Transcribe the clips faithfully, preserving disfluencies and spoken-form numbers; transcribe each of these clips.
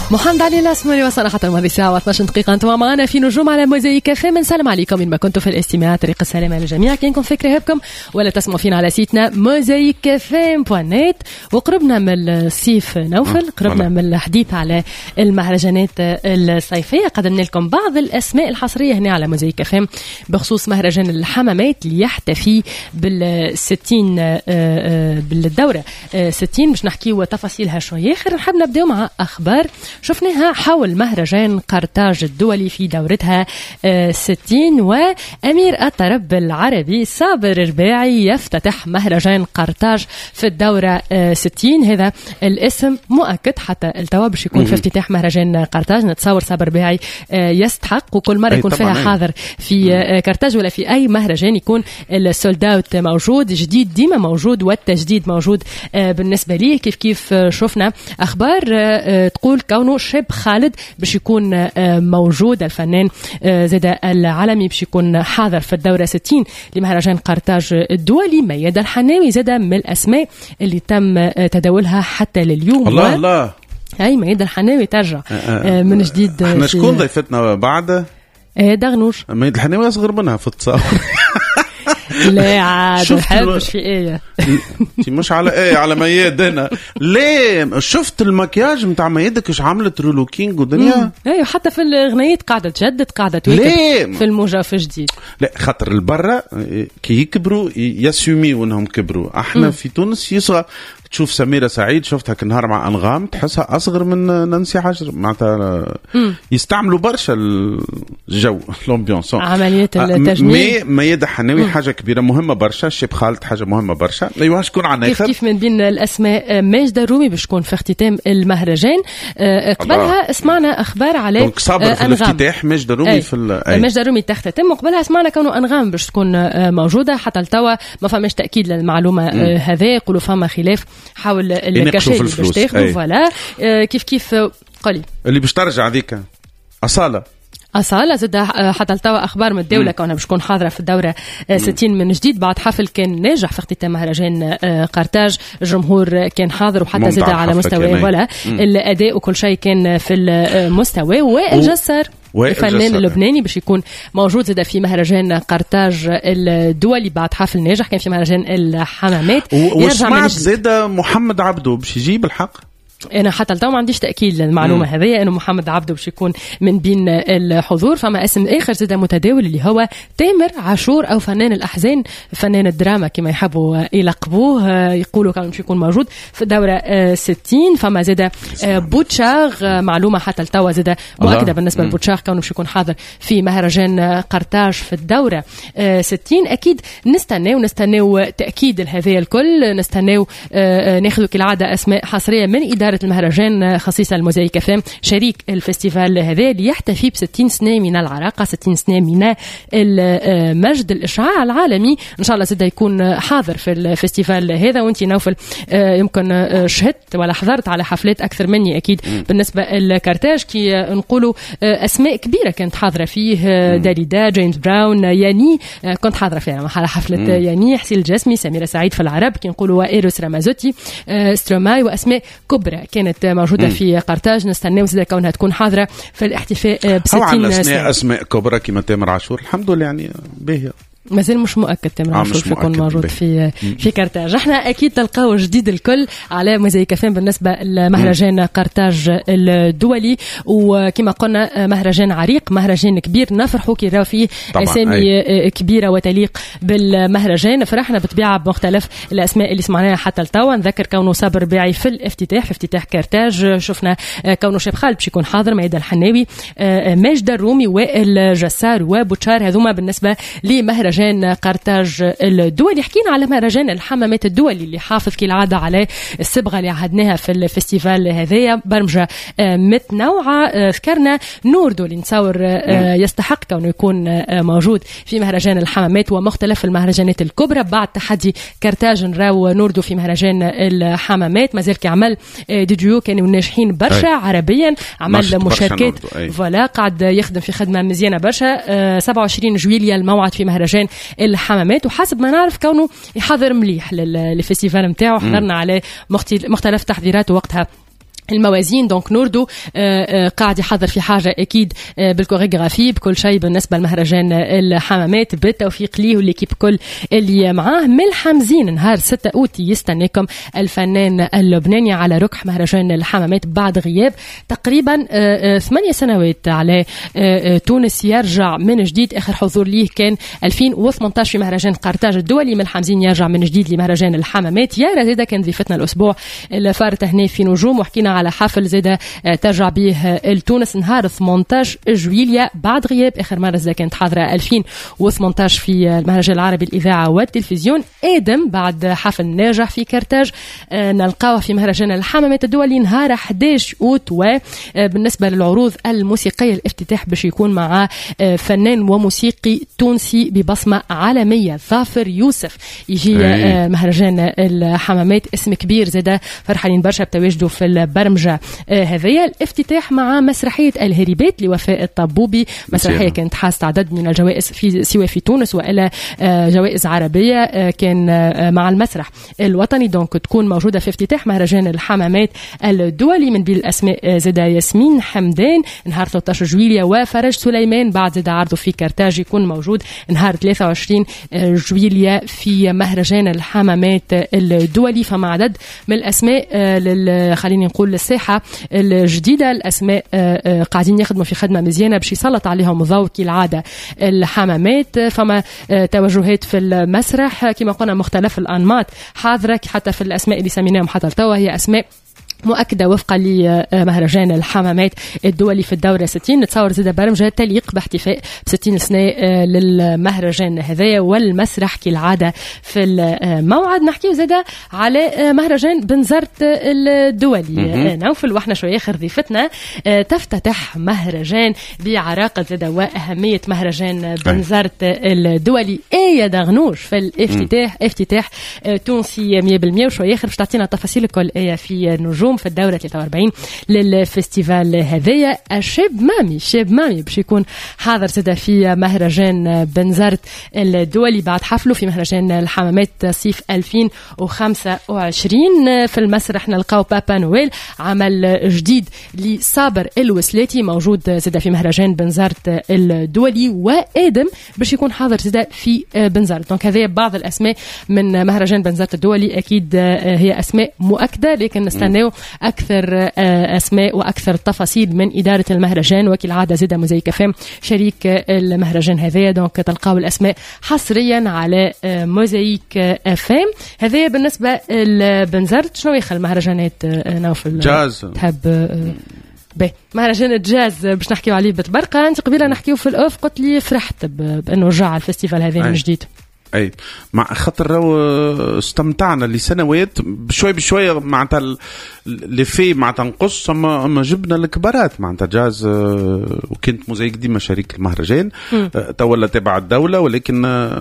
محمد علي الأسمري وصل خطر ماضي ساعة واثناش دقيقة. أنتم معنا في نجوم على موزايك كافيه. من سلام عليكم إنما كنتوا في الاستماع. طريق السلامة للجميع. كينكم فكرة هبكم ولا تسمعوا فينا على سيتنا موزايك كافيه بوانيت. وقربنا من الصيف نوفل, قربنا من الحديث على المهرجانات الصيفية. قدمنا لكم بعض الأسماء الحصرية هنا على موزايك كافيه بخصوص مهرجان الحمامات اللي يحتفي بالستين بالدورة ستين. باش نحكيو تفاصيلها شوية. خير نحب نبدأ مع أخبار شفناها حول مهرجان قرطاج الدولي في دورتها ستين. وأمير الطرب العربي صابر رباعي يفتتح مهرجان قرطاج في الدورة ستين. هذا الاسم مؤكد حتى التوا باش يكون في افتتاح مهرجان قرطاج. نتصور صابر رباعي يستحق, وكل مرة يكون فيها حاضر في قرطاج ولا في أي مهرجان يكون السولد اوت موجود, جديد ديما موجود والتجديد موجود. بالنسبة لي كيف كيف شفنا أخبار تقول كونه شاب خالد باش يكون موجود, الفنان زاد العالمي باش يكون حاضر في الدورة ستين لمهرجان قرطاج الدولي. ميادة الحناوي زاد من الأسماء اللي تم تداولها حتى لليوم. الله و... الله هاي ميادة الحناوي ترجع من جديد. احنا شكون ضيفتنا بعد دغنوش؟ ميادة الحناوي أصغر منها في التصاور. لا عاد نحبش في ايه مش على ايه على ميادة انا ليه شفت المكياج متاع ميادك ايش عملت رولوكينج ودنيا. ايوه حتى في الاغنيات قاعده تجدد قاعده تويكد في الموجة في جديد. لا خاطر البرة كي يكبروا يسوميوا انهم كبروا. احنا مم. في تونس يصغر. تشوف سميرة سعيد شفتها كنهار مع أنغام تحسها أصغر من نانسي عجر. معناتها يستعملوا برشا الجو لومبيونس عملية التجميل. ميادة حناوي حاجة كبيرة مهمة برشا. الشيب خالد حاجة مهمة برشا. أيوة شكون عنا كيف كيف من بين الأسماء ماجدة الرومي باش تكون في اختتام المهرجان. قبلها سمعنا أخبار على دونك صابر في الافتتاح ماجدة الرومي في ماجدة الرومي تختتم. وقبلها سمعنا كونه أنغام باش تكون موجودة. حتى التوا ما فماش تأكيد للمعلومة هذا. يقولوا فما خلاف حاول الكاشي اللي باش تاخذوا. فوالا كيف كيف قولي اللي باش ترجع ذيك أصالة أصالة زاد حتى التوا أخبار من الدولة كونها باش تكون حاضرة في الدورة ستين من جديد بعد حفل كان ناجح في اختتام مهرجان قرطاج. الجمهور كان حاضر وحتى زاد على مستوى ولا الأداء وكل شيء كان في المستوى. والجسر الفنان اللبناني باش يكون موجود زاد في مهرجان قرطاج الدولي بعد حفل ناجح كان في مهرجان الحمامات. وسمعت زاد محمد عبدو باش يجيب الحق. أنا حتى التو ما عنديش تأكيد للمعلومة هذه إنه محمد عبده باش يكون من بين الحضور. فما اسم آخر زاد متداول اللي هو تامر عاشور أو فنان الأحزان فنان الدراما كما يحبوا يلقبوه. يقولوا كان باش يكون موجود في الدورة ستين. فما زاد بوتشاغ معلومة حتى التو زاد مؤكدة بالنسبة لبوتشاغ كونه باش يكون حاضر في مهرجان قرطاج في الدورة ستين. أكيد نستناو نستناو تأكيد هذه الكل. نستناو ناخذ كالعادة أسماء حصرية من إدارة المهرجان خصيصا الموزايك كافيه شريك الفستيفال هذا اللي يحتفي بستين سنة من العراقة ستين سنة من المجد الإشعاع العالمي. إن شاء الله زاد يكون حاضر في الفستيفال هذا. وانت نوفل يمكن شهدت ولا حضرت على حفلات أكثر مني أكيد بالنسبة للكارتاج كي نقولوا أسماء كبيرة كانت حاضرة فيه. داليدا جيمس براون ياني كنت حاضرة فيها على حفلة ياني. حسين الجسمي سميرة سعيد في العرب كي نقولوا وإيروس رامازوتي ستروماي وأسماء كبرى كانت موجودة في قرطاج. نستناو زي كونها تكون حاضرة في الاحتفاء بستين سنة. أسماء كبرى كما تامر عاشور الحمد لله يعني باهية. مازال مش مؤكد تامر عاشور يكون موجود في في قرطاج. احنا اكيد تلقاو جديد الكل على موزايك كافيه بالنسبه لمهرجان قرطاج الدولي. وكما قلنا مهرجان عريق مهرجان كبير نفرحوا كي راهو فيه اسامي كبيره وتليق بالمهرجان. فرحنا بالطبيعه بمختلف الاسماء اللي سمعناها حتى التوا. نذكر كونه صابر رباعي في الافتتاح في افتتاح قرطاج. شفنا كونه شاب خالد باش يكون حاضر. ميادة الحناوي ماجدة الرومي والجسار وبوتشار. هذوما بالنسبه لمهرجان قرطاج الدولي. حكينا على مهرجان الحمامات الدولي اللي حافظ كالعادة على الصبغة اللي عهدناها في الفستيفال هذايا برمجة متنوعة. ذكرنا نوردو اللي نتصور يستحق كونه يكون موجود في مهرجان الحمامات ومختلف المهرجانات الكبرى. بعد تحدي قرطاج نراو نوردو في مهرجان الحمامات. مازال كعمل ديجيو كانوا ناجحين برشا عربيا. عمل مشاركات فوالا قاعد يخدم في خدمة مزيانة برشا. سبعة وعشرين جويليا الموعد في مهرجان الحمامات. وحسب ما نعرف كونه يحضر مليح للفستيفال متاعه. حضرنا على مختلف تحضيراته وقتها الموازين. دونك نوردو قاعد يحضر في حاجة أكيد بالكوريغرافي بكل شيء بالنسبة لمهرجان الحمامات، بالتوفيق ليه والليكيب كل اللي معاه. من الحامزين نهار ستة أوت يستنيكم الفنان اللبناني على ركح مهرجان الحمامات بعد غياب تقريبا ثمانية سنوات على تونس. يرجع من جديد، آخر حضور ليه كان ألفين وثمانية عشر في مهرجان قرطاج الدولي. من الحامزين يرجع من جديد لمهرجان الحمامات. يا رزيدة كان ضيفتنا الأسبوع اللي فارت هنا في نجوم، وحكينا على حفل زيادة ترجع به التونس نهار ثمانية عشر جويليا بعد غياب. آخر مرة زيادة كانت حاضرة ألفين وثمانية عشر في المهرجان العربي الإذاعة والتلفزيون. آدم بعد حفل ناجح في كرتاج نلقاوه في مهرجان الحمامات الدولي نهار أحد عشر أوت. وبالنسبة للعروض الموسيقية الافتتاح باش يكون مع فنان وموسيقي تونسي ببصمة عالمية ظافر يوسف. يجي مهرجان الحمامات اسم كبير زيادة، فرحانين برشا بتواجده في البرمجة هذيا. الافتتاح مع مسرحية الهريبات لوفاء الطبوبي، مسرحية كانت حازت عدد من الجوائز في سواء في تونس وإلا جوائز عربية، كان مع المسرح الوطني. دونك تكون موجودة في افتتاح مهرجان الحمامات الدولي. من بين الأسماء زيدا ياسمين حمدان نهار ثلاثة عشر جويليا، وفرج سليمان بعد زيدا عرضه في كرتاج يكون موجود نهار ثلاثة وعشرين جويليا في مهرجان الحمامات الدولي. فما عدد من الأسماء خليني نقول الساحة الجديدة، الأسماء قاعدين يخدموا في خدمة مزيانة باش يسلط عليهم ضوء كالعادة الحمامات. فما توجهات في المسرح كما قلنا مختلف الأنماط حاضرة، حتى في الأسماء اللي سميناهم حتى التوا هي أسماء مؤكدة وفقا لمهرجان الحمامات الدولي في الدورة ستين. نتصور زيادة برمجة تليق باحتفاء بستين سنة للمهرجان هذايا والمسرح كالعادة في الموعد. نحكي زيادة على مهرجان بنزرت الدولي. نوفل واحنا شوية آخر ضيفتنا تفتتح مهرجان بعراقة زيادة وأهمية مهرجان بنزرت الدولي. ايه دغنوش في الافتتاح، افتتاح تونسي مية بالمية وشوية آخر باش تعطينا التفاصيل الكل ايه في نجوم في الدورة ثلاثة وأربعين للفستيفال هذايا. الشاب مامي شاب مامي باش يكون حاضر زيادة في مهرجان بنزرت الدولي بعد حفله في مهرجان الحمامات صيف ألفين وخمسة وعشرين. في المسرح نلقاو بابا نويل، عمل جديد لصابر الوسلاتي موجود زيادة في مهرجان بنزرت الدولي، وآدم باش يكون حاضر زيادة في بنزرت. دونك هذه بعض الأسماء من مهرجان بنزرت الدولي، أكيد هي أسماء مؤكدة لكن نستناو أكثر أسماء وأكثر تفاصيل من إدارة المهرجان. وكالعادة زيدا موزايك اف ام شريك المهرجان هذايا، دونك تلقاو الأسماء حصريا على موزايك اف ام. هذايا بالنسبة لبنزرت. شنو يخل المهرجانات نوفل جاز تحب باهي مهرجان الجاز باش نحكيو عليه بتبرقة. انت قبيله نحكيو في الأوف قلت لي فرحت بأنه رجع الفستيفال هذا من جديد. اي مع خاطر راهو استمتعنا لسنوات بشوي بشوي معناتها اللي في معناتها نقص، اما اما جبنا الكبارات معناتها جاز. وكنت موزايك ديما شريك المهرجان تولى تبع الدوله، ولكن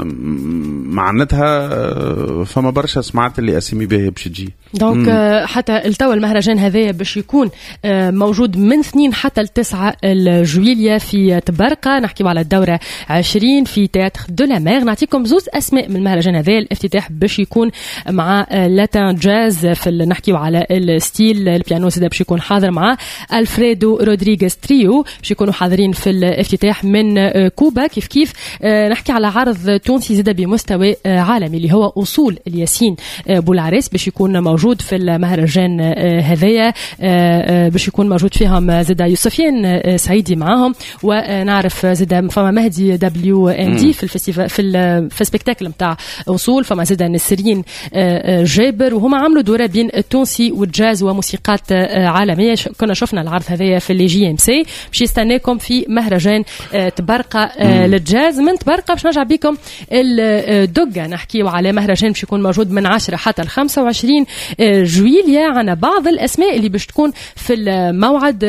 معناتها فما برشا سمعت اللي اسمي بها باش تجي. دونك حتى التوا المهرجان هذايا باش يكون موجود من اثنين حتى التسعة الجويليا في تبرقة. نحكيو على الدورة عشرين في تياتر دو لا مير. نعطيكم زوز اسماء من المهرجان هذا. الافتتاح باش يكون مع لاتان جاز في نحكيو على الستيل البيانو زيدا باش يكون حاضر مع الفريدو رودريغيز تريو باش يكونوا حاضرين في الافتتاح. من كوبا كيف كيف نحكي على عرض تونسي زيدا بمستوى عالمي اللي هو أصول الياسين بولعريس باش يكون موجود في المهرجان هذايا. باش يكون موجود فيهم زيدا يوسفيان سعيدي معاهم، ونعرف زيدا فما مهدي دبليو ان دي في الفستيفال في في السبيكتاكل متاع أصول. فما زيدا نسرين جابر، وهما عملوا دورة بين التونسي والجاز وموسيقات عالمية. كنا شفنا العرض هذايا في اللي جي ام سي. باش يستناكم في مهرجان تبرقة للجاز. من تبرقة باش نرجع بكم الدقة نحكيو على مهرجان باش يكون موجود من عشرة حتى الخمسة وعشرين جويليا. عنا بعض الأسماء اللي باش تكون في الموعد